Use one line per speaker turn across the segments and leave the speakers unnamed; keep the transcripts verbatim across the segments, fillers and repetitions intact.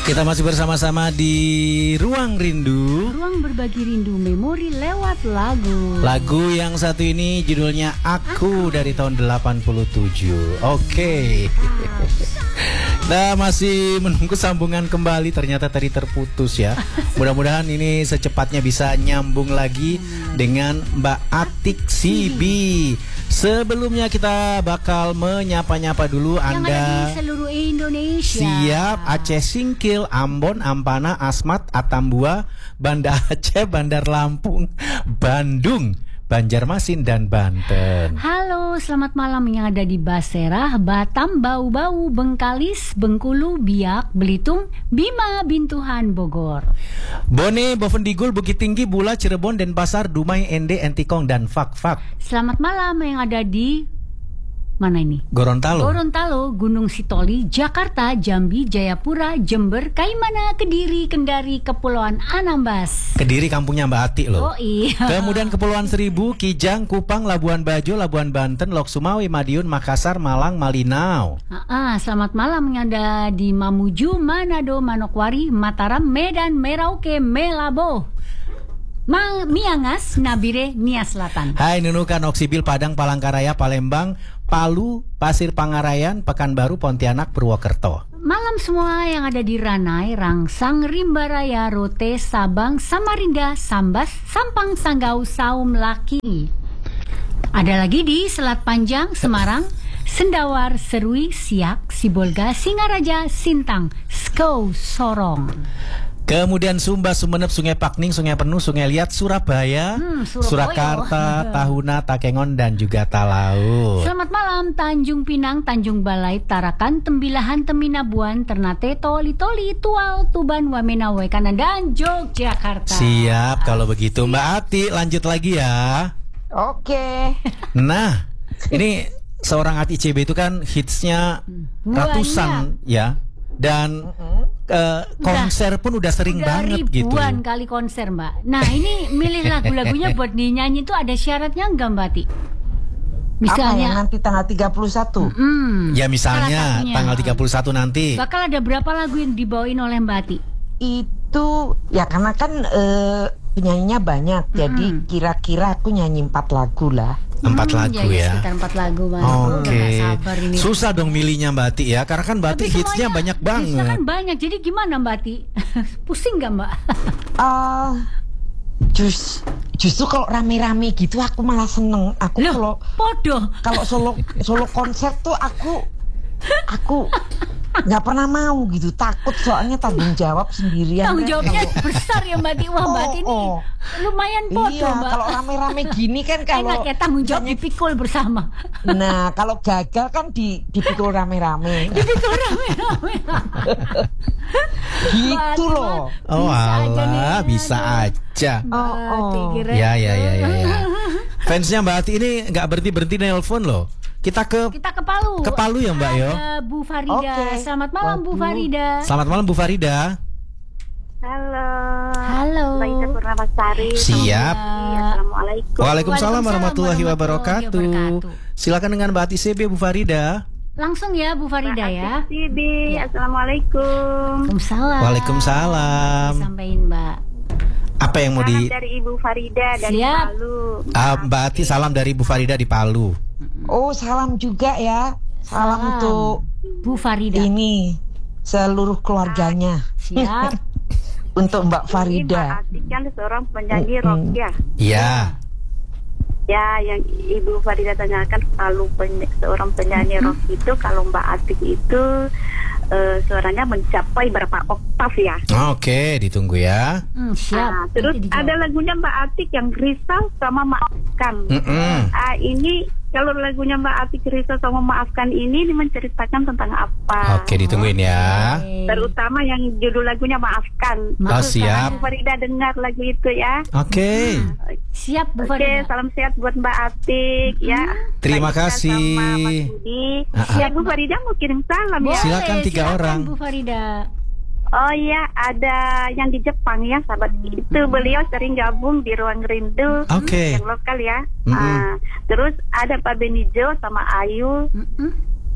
Kita masih bersama-sama di Ruang Rindu.
Ruang berbagi rindu memori lewat lagu.
Lagu yang satu ini judulnya Aku dari tahun delapan puluh tujuh. Oke. Nah, masih menunggu sambungan kembali. Ternyata tadi terputus ya. Mudah-mudahan ini secepatnya bisa nyambung lagi dengan Mbak Atik Sibi. Sebelumnya kita bakal menyapa-nyapa dulu
yang
Anda.
Yang ada di seluruh Indonesia.
Siap, Aceh Singkil, Ambon, Ampana, Asmat, Atambua, Banda Aceh, Bandar Lampung, Bandung, Banjarmasin, dan Banten.
Halo, selamat malam yang ada di Basera, Batam, Bau-Bau, Bengkalis, Bengkulu, Biak, Belitung, Bima, Bintuhan, Bogor.
Bone, Bovendigul, Bukit Tinggi, Bula, Cirebon, Denpasar, Dumai, Ende, Entikong, dan Fak-Fak.
Selamat malam yang ada di... mana ini?
Gorontalo.
Gorontalo, Gunung Sitoli, Jakarta, Jambi, Jayapura, Jember, Kaimana, Kediri, Kendari, Kepulauan Anambas.
Kediri kampungnya Mbak Ati loh.
Oh iya.
Kemudian Kepulauan Seribu, Kijang, Kupang, Labuan Bajo, Labuan Banten, Lok Sumawe, Madiun, Makassar, Malang, Malinau.
Ah, selamat malam yang ada di Mamuju, Manado, Manokwari, Mataram, Medan, Merauke, Melabo, Ma Miangas, Nabire, Nia Selatan.
Hai Nunukan, Oksibil, Padang, Palangkaraya, Palembang, Palu, Pasir Pangarayan, Pekanbaru, Pontianak, Purwokerto.
Malam semua yang ada di Ranai, Rangsang, Rimbaraya, Rote, Sabang, Samarinda, Sambas, Sampang, Sanggau, Saum, Laki. Ada lagi di Selat Panjang, Semarang, Sendawar, Serui, Siak, Sibolga, Singaraja, Sintang, Skou, Sorong.
Kemudian Sumba, Sumeneb, Sungai Pakning, Sungai Penuh, Sungai Liat, Surabaya,
hmm,
Surakarta, Tahuna, Takengon, dan juga Talaut.
Selamat malam Tanjung Pinang, Tanjung Balai, Tarakan, Tembilahan, Teminabuan, Ternate, Toli, Toli, Tual, Tuban, Wamena, Wekanan, dan Yogyakarta.
Siap, kalau begitu Mbak Ati lanjut lagi ya.
Oke.
Nah, ini seorang Ati C B itu kan hitsnya ratusan ya. Dan uh, konser udah, pun udah sering
udah
banget gitu.
Ribuan kali konser Mbak. Nah ini milih lagu-lagunya buat dinyanyi itu ada syaratnya enggak Mbak Ti?
Misalnya apa ya, nanti tanggal tiga puluh satu.
Mm,
ya misalnya tanggal tiga puluh satu nanti.
Bakal ada berapa lagu yang dibawain oleh Mbak Ti?
Itu ya karena kan uh, penyanyinya banyak. Mm. Jadi kira-kira aku nyanyi empat lagu lah.
Empat hmm, lagu ya, ya.
Sekitar empat lagu Mbak.
Oke. Okay. Susah dong milihnya Mbak Ati ya, karena kan Mbak Ati hitsnya banyak banget.
Hitsnya kan banyak, jadi gimana Mbak Ati? Pusing gak Mbak?
uh, just, justru kalau rame-rame gitu aku malah seneng. Aku
Loh,
kalau
podo.
Kalau solo solo konser tuh aku aku nggak pernah mau gitu, takut soalnya tanggung jawab sendirian.
Tanggung jawabnya
kalau...
besar ya Mbak Ti. Wah Mbak Ti ini
oh.
lumayan podo
iya,
Mbak.
Kalau rame-rame gini kan kalau
enak ya, tanggung jawab misalnya, dipikul bersama.
Nah kalau gagal kan di, dipikul rame-rame.
Dipikul rame-rame.
Gitu loh.
Oh alah, bisa aja.
Oh, oh.
Ya ya ya ya ya. Fansnya Mbak Ati ini nggak berhenti berhenti nelpon loh. Kita ke
Kita ke Palu.
Ke Palu ya Mbak yo.
Ada Bu Farida.
Okay.
Selamat malam Bu Farida.
Selamat malam Bu Farida.
Halo.
Halo.
Mbak Ida Purnamasari.
Siap.
Assalamualaikum.
Waalaikumsalam warahmatullahi wabarakatuh. Silakan dengan Mbak Ati C B Bu Farida.
Langsung ya Bu Farida
Mbak
ya.
Ati C B. Ya. Assalamualaikum.
Waalaikumsalam.
Waalaikumsalam.
Sampaikan Mbak.
Apa yang mau di?
Salam dari Ibu Farida dari
Siap.
Palu.
Ah, Mbak Ati salam dari Bu Farida di Palu.
Oh salam juga ya. Salam, salam untuk
Bu Farida.
Ini seluruh keluarganya.
Siap.
Untuk Mbak Farida.
Mbak Ati kan seorang penyanyi mm -hmm. rock ya.
Iya.
Ya, yang Ibu Farida tanyakan kalau peny seorang penyanyi rock itu, kalau Mbak Atik itu uh, suaranya mencapai berapa oktav ya?
Oke, ditunggu ya.
Hmm, siap.
Nah, terus ada lagunya Mbak Atik yang Risau sama Maafkan.
Mm -mm.
Uh, ini kalau lagunya Mbak Atik Risau sama Maafkan ini, ini menceritakan tentang apa?
Oke, ditungguin ya.
Terutama yang judul lagunya Maafkan.
Oh, siap.
Bu Farida dengar lagu itu ya.
Oke.
Nah,
siap Bu
Oke,
Farida.
salam sehat buat Mbak Atik ya.
Terima kasih.
Sama Mas Budi. Siap Bu Farida mau kirim salam ya.
Silakan tiga
silakan,
orang.
Bu Farida.
Oh iya, ada yang di Jepang ya, sahabat. Itu beliau sering gabung di Ruang Rindu.
Oke. Okay.
Yang lokal ya.
Mm -hmm.
uh, terus ada Pak Benijo sama Ayu.
Mm -hmm.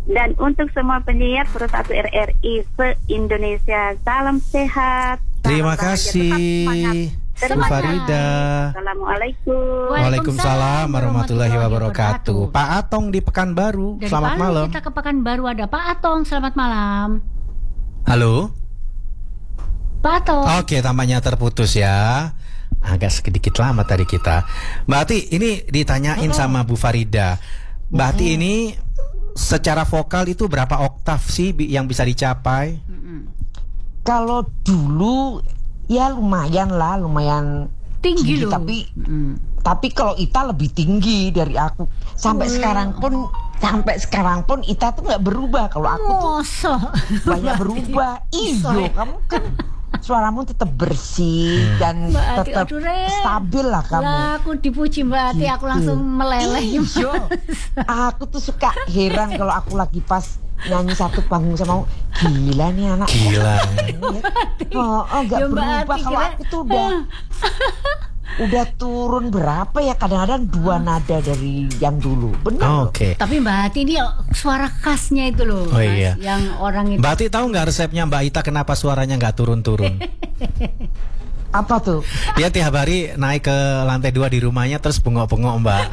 Dan untuk semua penyiar Pro satu R R I se-Indonesia, salam sehat.
Terima
salam bahagia,
kasih,
tetap
Bu
semangat.
Farida.
Assalamualaikum.
Waalaikumsalam warahmatullahi wabarakatuh. Pak Atong di Pekanbaru,
Dari
selamat
Palu
malam.
kita ke Pekanbaru, ada Pak Atong, selamat malam.
Halo.
Pak Atong.
Oke, tampaknya terputus ya. Agak sedikit lama tadi kita. Mbak Ati, ini ditanyain sama Bu Farida. Mbak Ati ini secara vokal itu berapa oktav sih bi- yang bisa dicapai?
Kalau dulu ya lumayan lah, lumayan
Tinggi loh.
tapi
Mm.
tapi kalau Ita lebih tinggi dari aku. Sampai sekarang pun sampai sekarang pun Ita tuh nggak berubah. Kalau aku tuh
Mosok.
banyak berubah. Iyo, kamu kan suaramu tetap bersih dan
Mbak Ati,
tetap
aduh, Ren.
stabil lah kamu.
Lah, aku dipuji Mbak Ati, aku langsung meleleh.
Iyo. Aku tuh suka heran kalau aku lagi pas nyanyi satu panggung sama kamu. Gila nih anak.
Gila.
Oh, oh nggak
Ya, Mbak
berubah.
Ati
Kalau
kira-
aku tuh udah udah turun berapa ya, kadang-kadang dua nada dari yang dulu. Benar loh.
Oke.
Tapi Mbak Ati ini suara khasnya itu loh,
Oh,
Mas,
iya.
yang orang itu.
Mbak Ati tahu nggak resepnya Mbak Ita kenapa suaranya nggak turun-turun?
Apa tuh?
Dia tiap hari naik ke lantai dua di rumahnya terus bengok-bengok Mbak.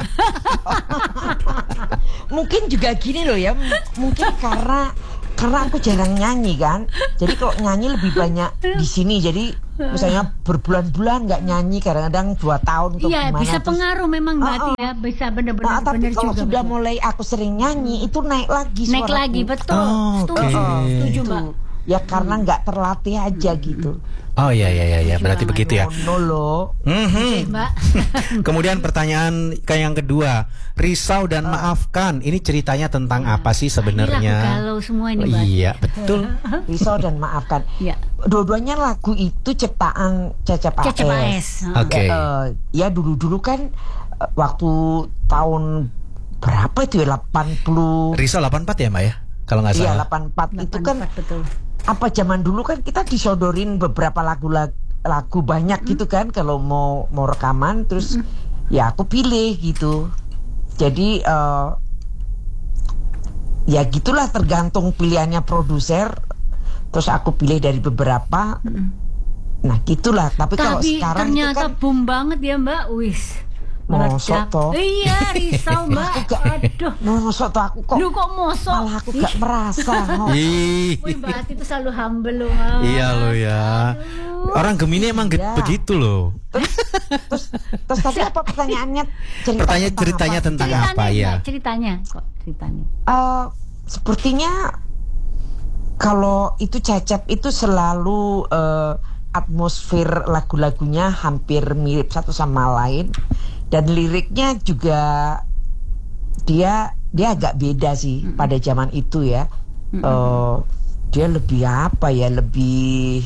Mungkin juga gini loh ya, m- mungkin karena karena aku jarang nyanyi kan, jadi kalau nyanyi lebih banyak di sini. Jadi misalnya berbulan-bulan nggak nyanyi, kadang-kadang dua tahun atau
Iya,
gimana.
bisa
terus-
pengaruh memang Mbak
Oh,
Ati
oh.
ya, bisa
Nah,
benar-benar
tapi
benar
kalau
juga.
sudah
betul.
mulai aku sering nyanyi, itu naik lagi
Naik
suaraku.
lagi, betul.
Oh,
Setuju,
oke.
setuju
Gitu.
Mbak.
Ya karena nggak terlatih aja gitu.
Oh iya iya iya ya. Berarti
Gimana
begitu ya.
No loh.
Mhm.
Mbak.
Kemudian pertanyaan ke yang kedua, risau dan maafkan. Ini ceritanya tentang apa sih
Ini lagu
sebenarnya?
galau semua ini
Oh,
Mbak.
iya, betul.
Risau dan maafkan.
Iya.
Dua-duanya lagu itu ciptaan Cecep A S.
Cecep A S.
Oke.
Ya, eh, ya dulu-dulu kan eh, waktu tahun berapa itu ya, delapan puluh.
Risau delapan puluh empat ya, Mbak ya? Kalau nggak
Iya,
salah.
delapan puluh empat itu kan
delapan puluh empat, betul.
apa zaman dulu kan kita disodorin beberapa lagu lagu, lagu banyak gitu kan kalau mau mau rekaman, terus ya aku pilih gitu. Jadi eh, ya gitulah, tergantung pilihannya produser. Terus aku pilih dari beberapa. Nah gitulah. Tapi, kalau
Tapi
sekarang itu
ternyata
kan
boom banget ya Mbak. Wis.
Mosok
Meledak.
toh.
Iya, risau Mbak. Aduh.
mosok tuh aku kok
Lu kok mosok?
malah aku gak merasa. oh.
Ih.
Wih, Mbak Ati itu selalu humble loh. Mas.
Iya lo ya. Orang Gemini emang ge-
Iya.
begitu loh.
Terus terus tadi apa pertanyaannya? Cerita
Pertanyaan
tentang
ceritanya
apa?
tentang
Ceritanya,
apa ya?
Mbak, ceritanya kok ceritanya.
Eh, sepertinya kalau itu Cecep itu selalu eh, atmosfer lagu-lagunya hampir mirip satu sama lain, dan liriknya juga dia dia agak beda sih pada zaman itu ya. Eh, dia lebih apa ya, lebih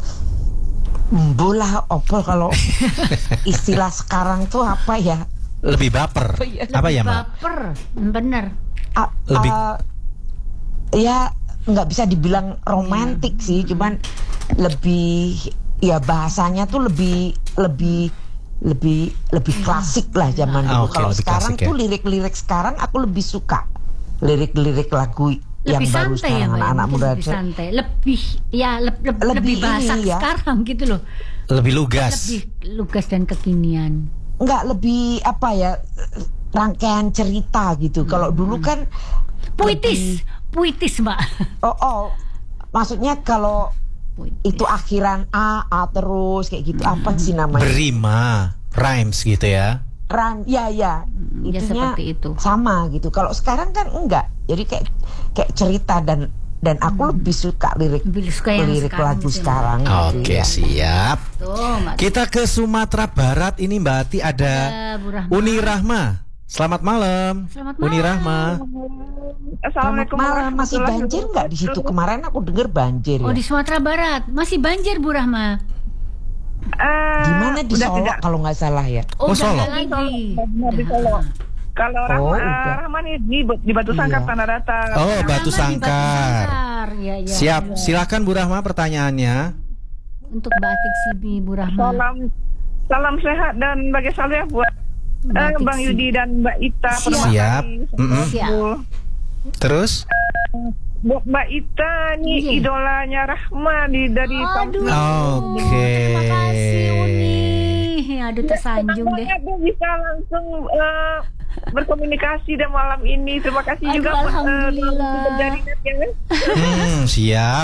bola opol kalau istilah sekarang tuh apa ya?
Lebih baper. Apa ya, Mbak?
Baper, bener.
A-
Lebih-
a- ya nggak bisa dibilang romantik sih, cuman lebih ya bahasanya tuh lebih lebih lebih lebih klasik lah zaman
Ah,
dulu.
oke,
Kalau
lebih
sekarang
klasik ya.
tuh lirik-lirik sekarang aku lebih suka lirik-lirik lagu yang
Lebih
baru
santai ya
sekarang,
Mbak,
anak-anak
mungkin
muda.
lebih santai, lebih ya leb- leb-
Lebih
lebih bahasa
ini ya.
sekarang gitu loh,
Lebih lugas.
lebih lugas dan kekinian.
Nggak, lebih apa ya, rangkaian cerita gitu. Kalau dulu kan
Puitis, puitis Mbak.
oh, oh maksudnya kalau
Puitis.
itu akhiran A A terus kayak gitu, apa sih namanya?
Berima, rhymes gitu ya.
Ran, ya ya,
ya
itunya
seperti itu.
sama gitu. Kalau sekarang kan enggak, jadi kayak kayak cerita, dan dan aku lebih suka lirik
Lebih suka yang
lirik
sekarang
lagu
sih, Mbak.
sekarang.
Oke,
gitu ya.
siap.
Tuh, Mbak.
Kita ke Sumatera Barat ini Mbak Ati ada
Ada Bu Rahma.
Uni Rahma. Selamat malam.
Selamat
Uni
malam.
Rahma.
Selamat
Assalamualaikum
malam. Masih
warahmatullahi
banjir nggak di situ? Kemarin aku dengar banjir
Oh,
ya.
di Sumatera Barat masih banjir Bu Rahma.
Eh,
Gimana di
udah
Solo
tidak.
kalau nggak salah ya?
Oh,
Oh, udah
Solo.
nggak lagi.
Udah di Solo. Kalau Rahma,
Oh,
eh,
udah.
Rahma nih di, di Batu Sangkar
Iya.
Tanah Datar.
Oh,
Rahma
Batu
di
Sangkar.
Sangkar. Ya, ya,
Siap.
ya.
Silakan Bu Rahma pertanyaannya.
Untuk Mbak Atik Sibi, Bu Rahma.
Salam salam sehat dan bagai saleh buat
Mbak
eh,
Atik
Bang
Sibi.
Yudi dan Mbak Ita.
Siap.
Siap.
Permati.
Mm-mm.
Siap.
Terus?
buat Mbak Ita nih
Iya.
idolanya Rahma di dari
Aduh,
Oke.
terima kasih Uni. Aduh tersanjung deh.
Semoga Bu bisa langsung eh, berkomunikasi dan malam ini. Terima kasih
Aduh,
juga buat eh,
alhamdulillah.
jaringan ya.
Hmm, siap.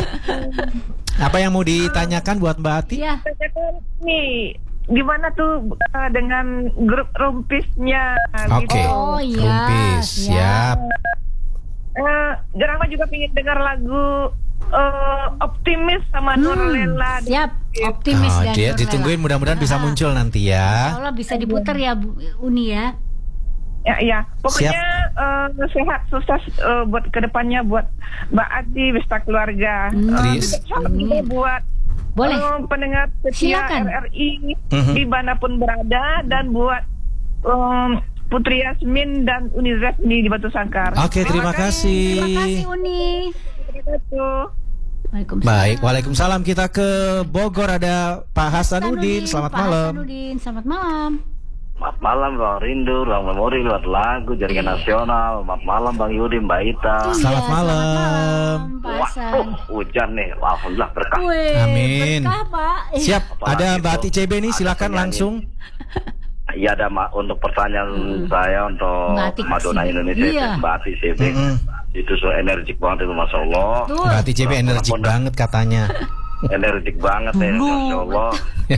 Apa yang mau ditanyakan buat Mbak Ati?
Ya,
Tanyakan nih, gimana tuh eh, dengan grup rumpisnya?
Oke.
gitu.
Oh, iya,
Rumpis, siap.
Eh, Gerama juga pengen dengar lagu eh, Optimis sama Nurlela.
siap. Optimis
Oh,
dan
dia
Nurlela.
ditungguin mudah-mudahan bisa muncul nanti ya.
Allah bisa diputar ya Bu Uni ya.
Ya, ya. Pokoknya eh, sehat, sukses eh, buat kedepannya buat Mbak Ati, beserta keluarga.
Hmm.
Eh,
Tris.
juga salam juga buat
Boleh.
eh, pendengar setia
Silakan.
R R I
Mhm.
dimanapun berada, dan buat em, Putri Yasmin dan Unizef ini di Batu Sangkar.
Oke, terima kasih.
Terima kasih Uni.
Terima kasih.
Waalaikumsalam.
Baik, Waalaikumsalam. Kita ke Bogor, ada Pak Hasanuddin. Selamat
Pak
malam.
Hasanuddin, selamat malam.
Selamat malam Bang Rindu, Bang Memori lewat lagu Jaringan Nasional. Selamat malam Bang Yudi, Mbak Ita.
Selamat
Iya,
malam.
malam, Pak
Wah,
Hasan.
uh, hujan nih, alhamdulillah berkah.
Wih,
Amin.
berkah Pak. Eh,
Siap,
Apalagi
ada Mbak
itu
Ati C B nih,
ada
silakan
penyanyi.
langsung.
Iya, ada Ma, untuk pertanyaan saya untuk
Mbak Ati
Madonna
C B.
Indonesia,
Iya.
Mbak Ati C B.
Mm-mm.
Itu so energik banget itu, Masya Allah.
Tuh.
Mbak Ati C B energik
Bener-bener.
banget katanya.
Energik banget ya, Masya Allah.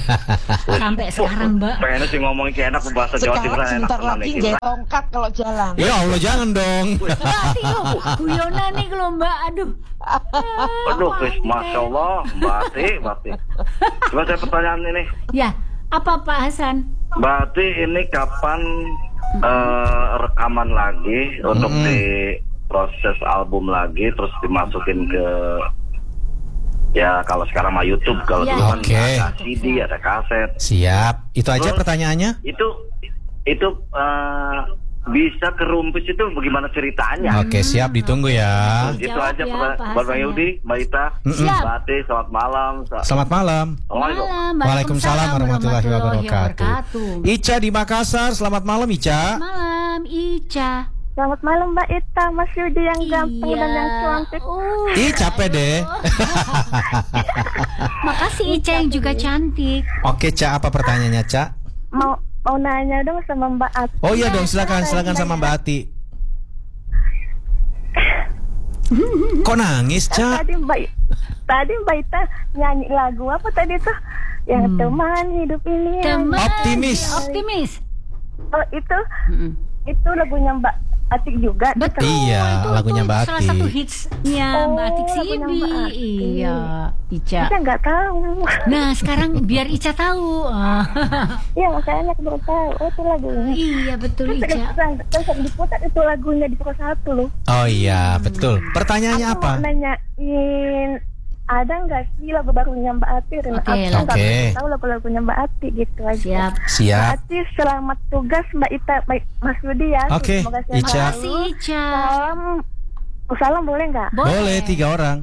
Sampai sekarang Mbak.
Pengennya sih ngomongin kayak enak bahasa Jawa Timur.
Sekarang sebentar
enak
lagi
nih,
jahit tongkat kalau jalan.
Ya Allah, jangan dong.
Berarti lo guyonan nih kalau Mbak. Aduh.
Aduh, Chris, Masya Allah, Mbak Ati, Mbak Ati. Coba saya pertanyaan ini.
Ya, apa Pak Hasan?
Mbak Ati, ini kapan eh, rekaman lagi untuk
Mm-mm.
di proses album lagi, terus dimasukin ke, ya kalau sekarang mah YouTube, kalau
Ya.
dulu kan
Oke.
ada C D, ada kaset.
Siap. Itu aja
Terus-
pertanyaannya.
Itu itu eh, bisa ke Rumpis itu bagaimana ceritanya?
Oke, siap, ditunggu ya.
Itu
Jawab
aja
ya,
pertanyaan
Pak
buat Bang
Hasan ya.
Yudi, Mbak Ita,
Mm-mm.
Siap.
Mbak Ati, selamat malam.
Selamat malam.
Assalamualaikum.
Malam.
Waalaikumsalam warahmatullahi wabarakatuh.
wabarakatuh.
Ica di Makassar, selamat malam Ica.
Malam Ica.
Selamat malam Mbak Ita, Mas Yudi yang ganteng dan yang cantik.
Oh.
Ih, capek deh.
Makasih Ica yang juga cantik.
Oke, Ca, apa pertanyaannya, Ca?
Mau mau nanya dong sama Mbak Ati.
Oh iya dong, silakan, silakan sama Mbak Ati. Kok nangis, Ca?
Tadi Mbak tadi Mbak Ita nyanyi lagu apa tadi tuh? Yang
Hmm.
teman hidup ini. yang-
Teman.
Optimis.
Optimis.
Oh itu
Mm-mm.
itu lagunya Mbak Atik juga.
Betul.
Iya,
itu,
lagunya
itu
Mbak
salah
Ati.
satu hitsnya
Oh,
Mbak Atik
lagunya
Sibi.
Mbak Ati.
Iya, Ica.
Saya nggak tahu.
Nah, sekarang biar Ica tahu. Ah,
Iya makanya aku baru tahu. Oh itu lagunya.
iya betul Ica.
Terus terus diputar itu lagunya di pukul satu loh.
Oh iya, betul. Pertanyaannya
Aku
apa?
mau nanyain, ada nggak sih lagu barunya Mbak Ati? Dan
Oke,
aku nggak
oke.
tahu lagu-lagunya Mbak Ati gitu aja.
Siap.
Mbak
Siap.
Ati selamat tugas Mbak Ita, baik Mas Yudi ya.
Oke,
Semoga sehat
Ica.
selalu.
Makasih Ica.
Salam, salam boleh nggak?
Boleh, tiga orang.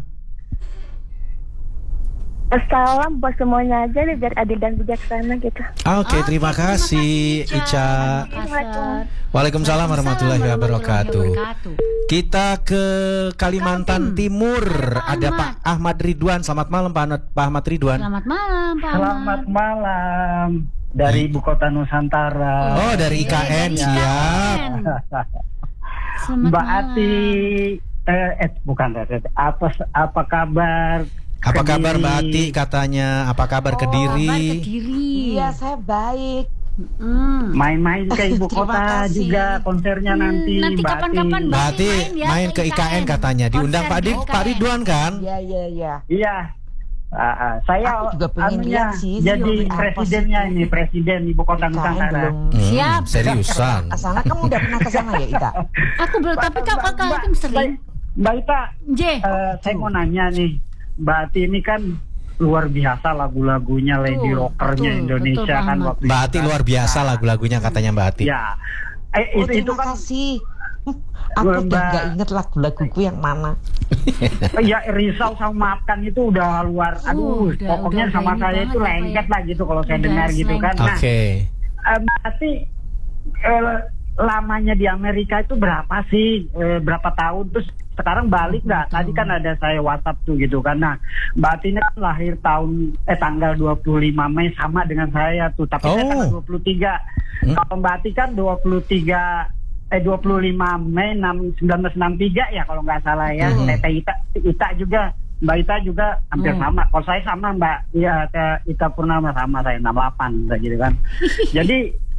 Salam buat semuanya aja deh biar adil dan bijaksana gitu.
Oke, terima kasih, Ica.
Makassar.
Waalaikumsalam warahmatullahi wabarakatuh.
wabarakatuh.
Kita ke Kalimantan
Kaltim.
Timur.
Ada
Ada
Pak
Pak Ahmad Ridwan. Selamat malam Pak Ahmad, Pak Ahmad Ridwan.
Selamat malam Pak
Selamat
Ahmad.
malam dari ibu kota Nusantara.
Oh, dari I K N,
Dari
siap.
I K N. Selamat
Mbak
malam.
Ati, eh, eh bukan apa apa kabar?
Apa kabar
Kediri?
Mbak Ati katanya? Apa kabar
Kabar
Kediri?
Kediri.
Iya, saya baik.
Hmm.
Main-main ke ibu
Terima
kota
kasih.
juga konsernya nanti.
Nanti
Mbak
kapan-kapan
Ati.
Mbak
Mbak
Ati
main ya,
main
ke
ke I K N katanya. Diundang
Konser
Pak,
di
Di-
I K N.
Pak Ridwan kan?
Iya, iya, iya.
Iya. Ah, ah, saya
Aku juga pengen
anunya
lihat sih,
jadi
Zio, apa
presidennya
sih?
ini, presiden ibu kota
I K N
Nusantara.
belum.
Hmm,
Siap.
Seriusan.
Kesana kamu udah pernah kesana ya, Ita?
Aku belum, tapi kak
Mbak-
kakak itu sering.
Mbak Ita,
J.
Eh, saya mau nanya nih, Mbak Ati ini kan luar biasa lagu-lagunya Lady
Betul,
Rockernya
betul,
Indonesia
betul
kan
banget.
waktu
Mbak
itu
Ati
kan.
luar biasa lagu-lagunya katanya Mbak Ati.
Ya, eh,
Oh,
itu, itu
terima
kan
kasih. Hmm, Aku
Mbak-
udah nggak inget lagu-laguku yang mana.
ya risau sama maafkan itu udah luar, aduh,
udah-
pokoknya
udah
sama
ini
saya
banget
itu
apa
lengket
ya.
lah gitu kalau saya
Udah
dengar gitu kan.
slang.
Nah,
Oke.
eh, Mbak Ati eh, lamanya di Amerika itu berapa sih? Eh, berapa tahun? Terus sekarang balik nggak? Tadi kan ada saya WhatsApp tuh gitu kan. Nah, Mbak Ati ini kan lahir tahun eh tanggal dua puluh lima Mei sama dengan saya tuh, tapi
Oh.
saya tanggal dua puluh tiga.
Hmm.
Kalau Mbak Ati kan dua puluh tiga eh dua puluh lima Mei seribu sembilan ratus enam puluh tiga ya kalau nggak salah ya.
Hmm.
Teteh Ita, Ita juga, Mbak Ita juga hampir
Hmm.
sama. Kalau saya sama Mbak, ya Teh Ita Purnama sama saya enam puluh delapan gitu kan. Jadi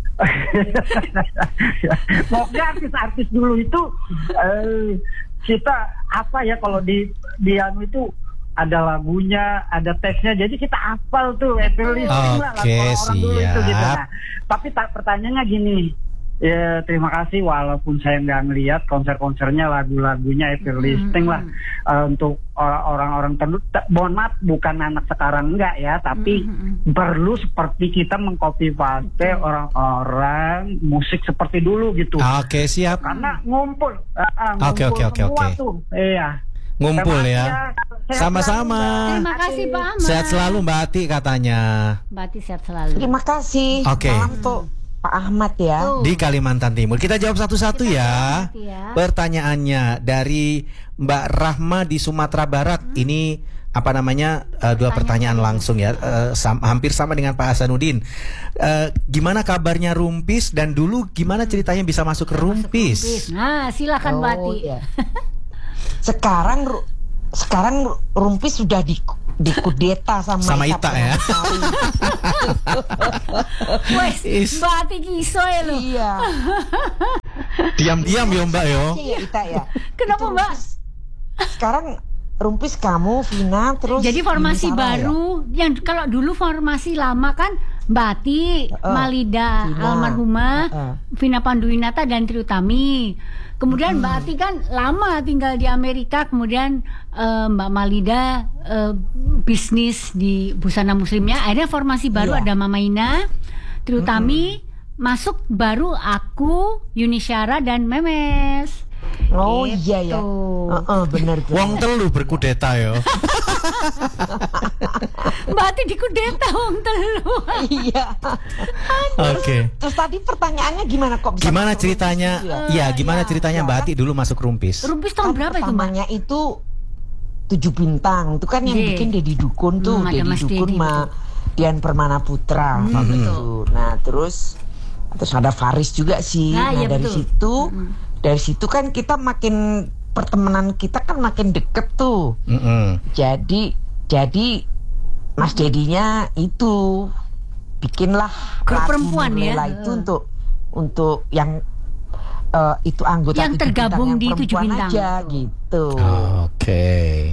pokoknya artis-artis dulu itu eh, kita apa ya kalau di di anu itu ada lagunya, ada teksnya, jadi kita hafal tuh Evelyn
Oke,
lah lagu orang dulu itu gitu.
siap.
Nah, tapi tak pertanyaannya gini, ya terima kasih walaupun saya nggak ngelihat konser-konsernya, lagu-lagunya Evelyn Sting lah eh, untuk orang-orang tertentu. Ta- Mohon maaf bukan anak sekarang enggak ya, tapi perlu seperti kita mengcopy paste orang-orang musik seperti dulu gitu.
Oke, siap.
Karena ngumpul, ah, ah,
Oke,
ngumpul
oke, oke,
semua
oke.
tuh. Iya.
Ngumpul
Terima
ya.
kasih Sehat
Sama-sama.
selalu,
Terima
Mbak.
kasih Pak Ahmad.
Sehat selalu Mbak Ati katanya.
Mbak Ati sehat selalu.
Terima kasih.
Oke.
Salam tuh Pak Ahmad ya.
Tuh.
Di Kalimantan Timur. Kita jawab satu-satu ya.
jawab ya.
Pertanyaannya dari Mbak Rahma di Sumatera Barat. Ini apa namanya? eh, dua pertanyaan langsung ya. Eh, sam- hampir sama dengan Pak Hasanuddin. Eh, gimana kabarnya Rumpis dan dulu gimana ceritanya bisa masuk ke Rumpis?
Nah, silakan Mbak Ati.
Oh, iya. Sekarang Ru- sekarang Ru- Rumpis sudah di dikudeta sama
Sama Ita ya.
Purnamasari.
Wes,
Is-
Mbak Ati kiso ya lo.
Iya.
Diam-diam ya Mbak yo.
Iya Ita ya.
Kenapa,
Itu
Mbak?
Rumpis. Sekarang Rumpis kamu, Vina, terus
Jadi formasi
Yuni Sarah, ya?
baru yang kalau dulu formasi lama kan Mbak Ati,
Heeh.
Malida
Vina.
almarhumah,
Heeh.
Vina Panduwinata dan Tri Utami. Kemudian Mbak Ati kan lama tinggal di Amerika, kemudian eh, Mbak Malida eh, bisnis di busana muslimnya. Akhirnya formasi baru
Iya.
ada Mama Ina, Tri Utami, masuk baru aku, Yuni Syara dan Memes.
Oh
Gitu.
iya ya. Heeh, benar benar.
Wong telu berkudeta yo.
Mbak Ati dikudeta wong telu.
Iya.
Oke.
Terus tadi pertanyaannya gimana kok bisa
Gimana
masuk
ceritanya?
Rumpis ya?
Iya, gimana
iya.
ceritanya Mbak Ati dulu masuk Rumpis?
Rumpis
Kan
tahun berapa itu Mbak?
pertamanya itu tujuh bintang itu kan yang
Iya.
bikin Dedi Dukun tuh,
Hmm, ada
Dedi
Mas
Dukun
Dedi,
sama Dian Permana Putra
Hmm,
waktu
betul.
itu. Nah terus terus ada Faris juga sih.
Nah,
Nah,
iya,
dari
betul.
situ
Mm-mm.
dari situ kan kita makin pertemanan kita kan makin deket tuh.
Mm-mm.
Jadi jadi Mas Dedinya itu bikinlah
Grup
lagu
perempuan ya?
Nurlela itu untuk untuk yang eh, itu anggota
Yang
tujuh bintang
tergabung
yang
di tujuh
perempuan
bintang.
aja gitu.
Oke.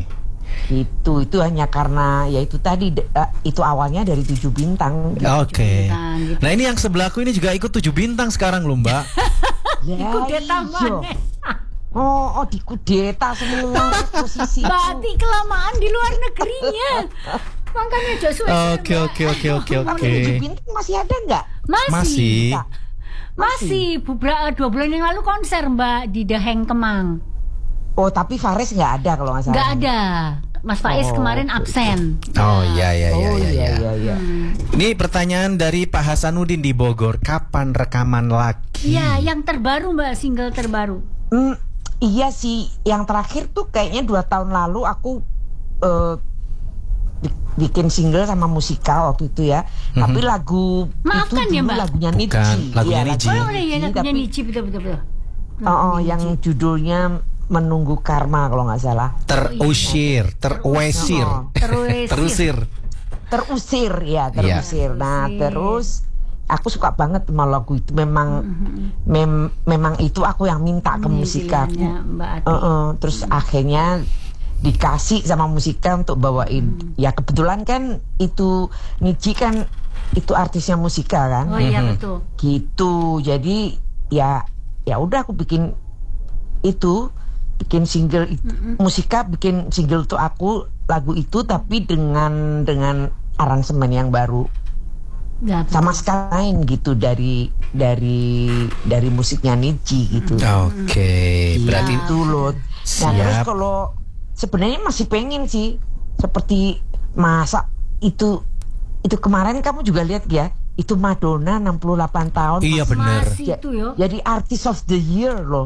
Itu itu hanya karena ya itu tadi de- eh, itu awalnya dari tujuh bintang. gitu.
Oke.
bintang, gitu.
Nah ini yang sebelahku ini juga ikut tujuh bintang sekarang loh Mbak.
Ya,
Kudeta
iya.
mana?
Oh, oh dikudeta semua posisi.
Mbak Ati kelamaan di luar negerinya. Makanya Joshua.
Oke oke oke oke oke.
Tujuh bintang masih ada nggak?
Masih.
Masih.
Kak?
Masih. Beberapa dua bulan yang lalu konser Mbak di The Hang Kemang.
Oh, tapi Faris nggak ada kalau nggak salah.
Nggak ada. Mas Faiz
Oh,
kemarin
oke.
absen.
Oh iya iya iya
Oh
iya.
iya
iya.
iya iya.
Ini pertanyaan dari Pak Hasanuddin di Bogor. Kapan rekaman lagi?
Iya, yang terbaru Mbak, single terbaru.
Hmm, iya sih, yang terakhir tuh kayaknya dua tahun lalu aku eh, bi- bikin single sama musikal waktu itu ya. Tapi lagu
Maafkan
itu
ya,
dulu
Mbak.
lagunya Niji.
Bukan, lagunya
Iya,
Niji.
Oh, iya, lagunya
tapi,
Niji betul betul betul.
oh, oh, yang judulnya Menunggu Karma kalau nggak salah.
Terusir, terwesir,
Oh,
Terusir.
terusir.
Terusir ya, terusir. Nah,
Terusir.
terus aku suka banget sama lagu itu. Memang mem- memang itu aku yang minta ke musika aku.
Pilihannya Mbak Ati.
Uh, uh, terus akhirnya dikasih sama musika untuk bawain. Ya kebetulan kan itu Niji kan itu artisnya musika kan.
Oh iya betul.
Gitu. Jadi ya ya udah aku bikin itu bikin single itu. Musika bikin single untuk aku lagu itu tapi dengan dengan aransemen yang baru.
Ya, betul.
Sama sekali lain gitu dari dari dari musiknya Niji gitu.
Oke, berarti
itu loh. Nah
Siap.
terus kalau sebenarnya masih pengen sih seperti masa itu itu kemarin kamu juga lihat ya itu Madonna enam puluh delapan tahun
iya
masih
bener.
Masih
ja-
itu yo.
jadi artist of the year loh.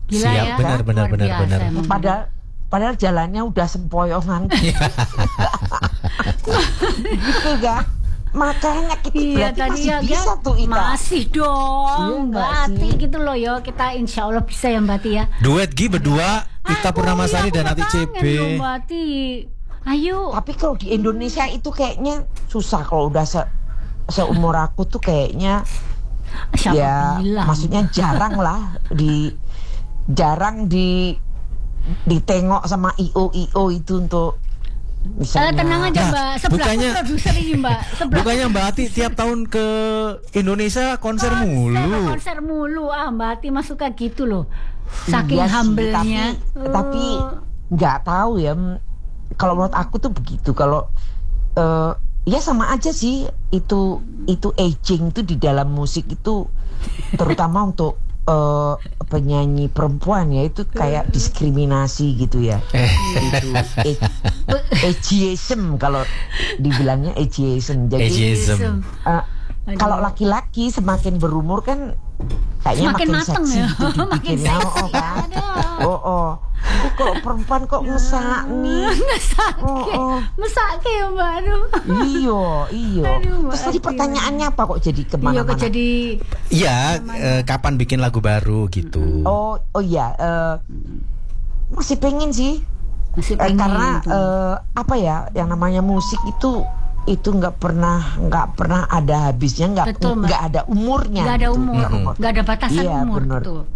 Gila
Siap,
ya.
benar, benar,
Luar
benar,
biasa
benar.
emang.
Padahal padahal jalannya udah sempoyongan. Gitu kan. Makanya kita
Iya
berarti
tadi
masih
ya
bisa
kan?
tuh Ita.
Masih dong
Iya,
Mbak
nggak
Ati
sih?
gitu loh yo. Kita insya Allah bisa ya Mbak Ati ya.
Duet Gi berdua, Ita
Aduh,
Purnamasari
iya,
dan
aku
Ati C B.
kangen loh, Mbak Ati. Ayo.
Tapi kalau di Indonesia itu kayaknya susah kalau udah se seumur aku tuh kayaknya
Siapa
ya
bilang?
maksudnya jarang lah di jarang di ditengok sama I O I O itu untuk
Eh,
misalnya.
tenang aja
Nah,
Mbak, sebelahku
bukannya-
produser ini Mbak. Sebelah
Bukannya Mbak Ati tiap tahun ke Indonesia konser mulu.
konser mulu ah Mbak Ati mah suka gitu loh. Saking
Iya sih,
humble-nya.
Tapi, tapi nggak tahu ya. m- Kalau menurut aku tuh begitu. Kalau eh, ya sama aja sih itu itu aging itu di dalam musik itu terutama untuk eh, penyanyi perempuan ya itu kayak diskriminasi gitu ya. Itu ag- ageism kalau dibilangnya ageism. Jadi
Ageism.
eh, kalau laki-laki semakin berumur kan kayaknya
Semakin
makin
mateng
seksi
ya.
gitu
Makin
dibikinnya.
seksi,
Oh, kan?
aduh.
Oh, oh. Tapi kalau perempuan kok ngesak nih.
Mesake,
Oh, oh.
mesake ya Mbak. Aduh.
Iyo, iyo.
Aduh, Mbak
Terus tadi
Ati.
pertanyaannya apa kok jadi
Iya
kemana-mana?
kok jadi
Iya, eh, kapan bikin lagu baru gitu.
Oh, oh iya. eh, masih pengen sih.
masih
Eh,
pengen
karena
tuh.
eh, apa ya, yang namanya musik itu itu nggak pernah nggak pernah ada habisnya, nggak
Betul, Mbak.
nggak ada umurnya.
Nggak ada
gitu.
umur,
Nggak
nggak ada batasan
Iya,
umur
bener.
tuh.